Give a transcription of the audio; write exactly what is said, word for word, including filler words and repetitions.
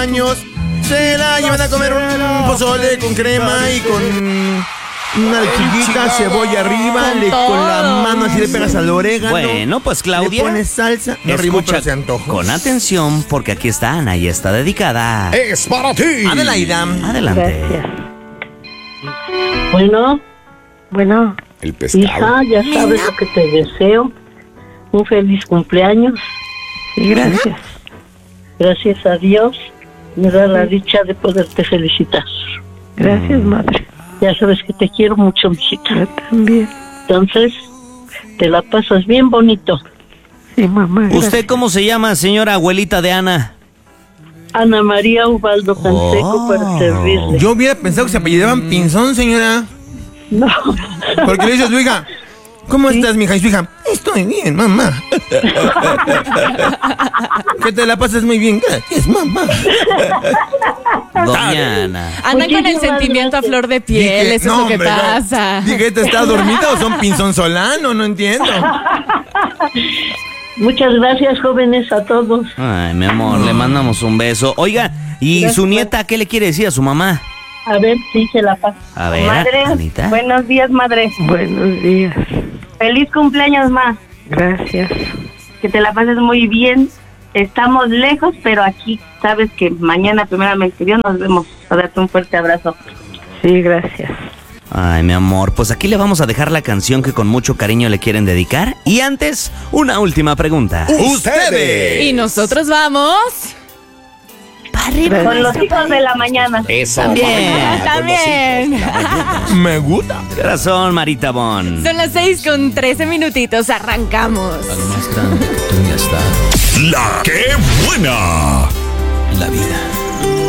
años se la llevan a comer un pozole con crema y con una lechuguita, cebolla arriba, le, con la mano así le pegas al orégano. Bueno, pues Claudia, le pones salsa, no rimó, escucha pero se antoja. con atención porque aquí está Ana y está dedicada. Es para ti. Adelaida. Adelante. Gracias. Bueno, bueno. El pescado. Hija, ya sabes lo que te deseo. Un feliz cumpleaños. Y gracias. Gracias a Dios me da la dicha de poderte felicitar. Gracias, madre. Ya sabes que te quiero mucho, mijita. Yo también. Entonces, te la pasas bien bonito. Sí, mamá. Gracias. ¿Usted cómo se llama, señora abuelita de Ana? Ana María Ubaldo Canseco, Oh. para servirle. Yo hubiera pensado que se apellidaban Pinzón, señora. No. Porque le dices, su hija, ¿cómo ¿Sí? estás, mija? Y su hija, estoy bien, mamá. Que te la pases muy bien, gracias, mamá. Doña Ana. Andan con el sentimiento a flor de piel, Dije, eso no, es lo que hombre, pasa. No. Dije, ¿te está dormida o son Pinzón Solano? No entiendo. Muchas gracias, jóvenes, a todos. Ay, mi amor, le mandamos un beso. Oiga, ¿y Gracias. su nieta qué le quiere decir a su mamá? A ver, sí, se la pasa. A ver, Madre, Anita. buenos días, madre. Buenos días. Feliz cumpleaños, ma. Gracias. Que te la pases muy bien. Estamos lejos, pero aquí sabes que mañana, primeramente Dios, nos vemos. A darte un fuerte abrazo. Sí, gracias. Ay, mi amor, pues aquí le vamos a dejar la canción que con mucho cariño le quieren dedicar. Y antes, una última pregunta. ¡Ustedes! Y nosotros vamos... Arriba. Con los hijos de la mañana. Eso. También. También. Me gusta. ¿Qué razón, Marita Bon? Son las seis con trece minutitos, arrancamos. La que buena. La vida